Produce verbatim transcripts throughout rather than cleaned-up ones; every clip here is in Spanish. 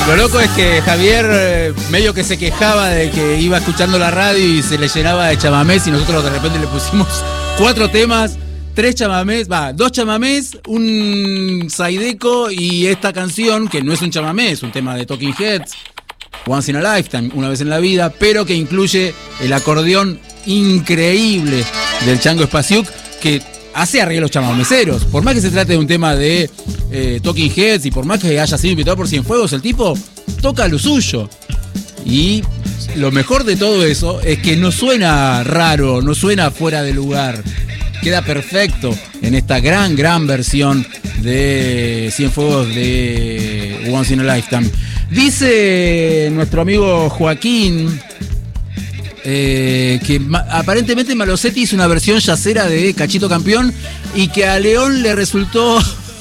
Lo loco es que Javier eh, medio que se quejaba de que iba escuchando la radio y se le llenaba de chamamés y nosotros de repente le pusimos cuatro temas, tres chamamés, va, dos chamamés, un saideco y esta canción que no es un chamamé, es un tema de Talking Heads, Once in a Lifetime, una vez en la vida, pero que incluye el acordeón increíble del Chango Spasiuk que hace arreglos chamameceros. Por más que se trate de un tema de eh, Talking Heads y por más que haya sido invitado por Cienfuegos, el tipo toca lo suyo. Y lo mejor de todo eso es que no suena raro, no suena fuera de lugar. Queda perfecto en esta gran, gran versión de Cienfuegos de Once in a Lifetime. Dice nuestro amigo Joaquín Eh, que ma- aparentemente Malosetti hizo una versión yacera de Cachito Campeón y que a León le resultó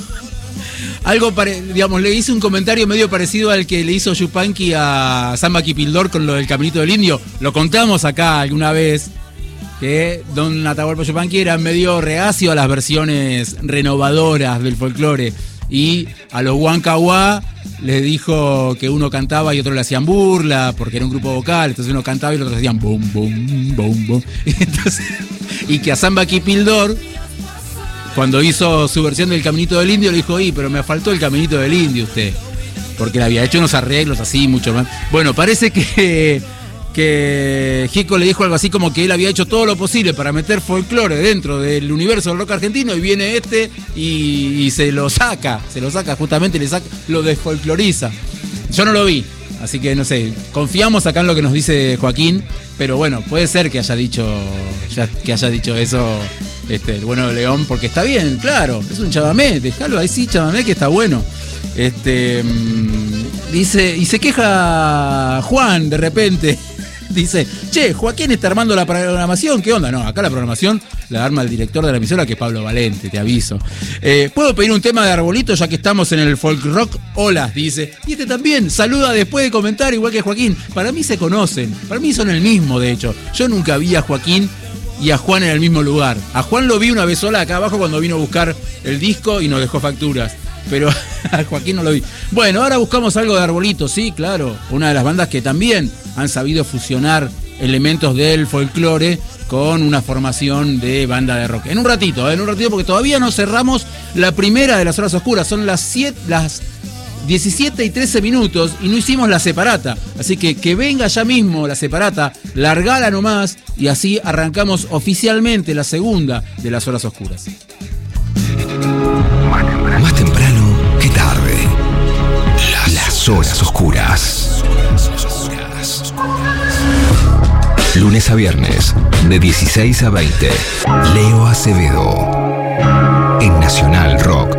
algo, pare- digamos, le hizo un comentario medio parecido al que le hizo Yupanqui a Samba Kipildor con lo del Caminito del Indio. Lo contamos acá alguna vez, que Don Atahualpa Yupanqui era medio reacio a las versiones renovadoras del folclore y a los Huancahuá les dijo que uno cantaba y otro le hacían burla porque era un grupo vocal, entonces uno cantaba y los otros hacían boom, boom, boom, boom. Y, entonces, y que a Samba Kipildor, cuando hizo su versión del Caminito del Indio, le dijo, y pero me faltó el Caminito del Indio usted, porque le había hecho unos arreglos así, mucho más. Bueno, parece que, que Jico le dijo algo así como que él había hecho todo lo posible para meter folclore dentro del universo del rock argentino y viene este y, y se lo saca, se lo saca justamente, le saca, lo desfolcloriza. Yo no lo vi, así que no sé, confiamos acá en lo que nos dice Joaquín, pero bueno, puede ser que haya dicho, ya, que haya dicho eso este, el bueno de León, porque está bien, claro, es un chamamé, dejalo ahí, sí, chamamé, que está bueno. Este mmm, dice, y se queja Juan de repente. Dice, che, Joaquín está armando la programación, ¿qué onda? No, acá la programación la arma el director de la emisora, que es Pablo Valente, te aviso. Eh, ¿Puedo pedir un tema de Arbolito ya que estamos en el folk rock? Hola, dice. Y este también, saluda después de comentar, igual que Joaquín. Para mí se conocen, para mí son el mismo, de hecho. Yo nunca vi a Joaquín y a Juan en el mismo lugar. A Juan lo vi una vez sola acá abajo cuando vino a buscar el disco y nos dejó facturas. Pero a Joaquín no lo vi. Bueno, ahora buscamos algo de Arbolito, sí, claro. Una de las bandas que también han sabido fusionar elementos del folclore con una formación de banda de rock. En un ratito, ¿eh? en un ratito, porque todavía no cerramos la primera de las horas oscuras. Son las siete, las diecisiete y trece minutos y no hicimos la separata. Así que que venga ya mismo la separata, largala nomás y así arrancamos oficialmente la segunda de las horas oscuras. Más temprano que tarde. Las, Las horas oscuras. Lunes a viernes, de dieciséis a veinte. Leo Acevedo. En Nacional Rock.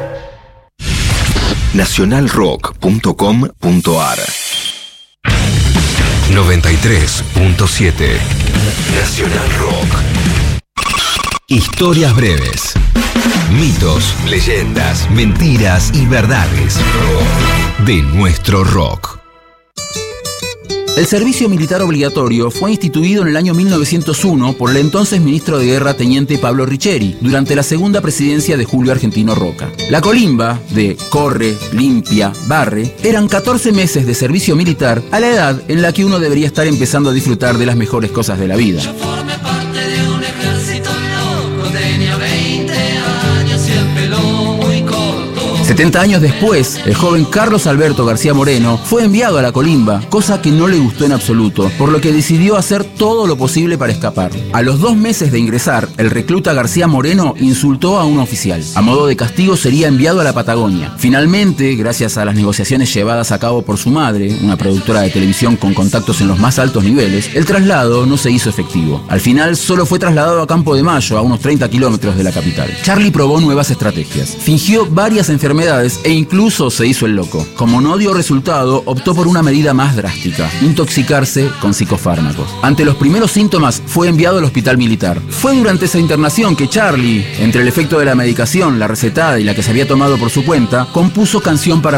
nacional rock punto com punto a r. noventa y tres punto siete. Nacional Rock. Historias breves. Mitos, leyendas, mentiras y verdades de nuestro rock. El servicio militar obligatorio fue instituido en el año mil novecientos uno por el entonces ministro de Guerra teniente Pablo Richeri, durante la segunda presidencia de Julio Argentino Roca. La colimba de corre, limpia, barre, eran catorce meses de servicio militar a la edad en la que uno debería estar empezando a disfrutar de las mejores cosas de la vida. Yo formé parte de un ejército loco, tenía veinte años y el pelo muy corto. setenta años después, el joven Carlos Alberto García Moreno fue enviado a la colimba, cosa que no le gustó en absoluto, por lo que decidió hacer todo lo posible para escapar. A los dos meses de ingresar, el recluta García Moreno insultó a un oficial. A modo de castigo sería enviado a la Patagonia. Finalmente, gracias a las negociaciones llevadas a cabo por su madre, una productora de televisión con contactos en los más altos niveles, el traslado no se hizo efectivo. Al final, solo fue trasladado a Campo de Mayo, a unos treinta kilómetros de la capital. Charlie probó nuevas estrategias. Fingió varias enfermedades e incluso se hizo el loco. Como no dio resultado, optó por una medida más drástica: intoxicarse con psicofármacos. Ante los primeros síntomas, fue enviado al hospital militar. Fue durante esa internación que Charlie, entre el efecto de la medicación, la recetada y la que se había tomado por su cuenta, compuso Canción para